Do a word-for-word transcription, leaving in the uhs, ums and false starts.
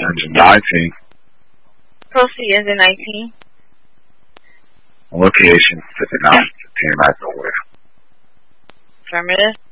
Engine nineteen. Proceed engine nineteen. Location fifty-nine fifteen, I go where. Affirmative.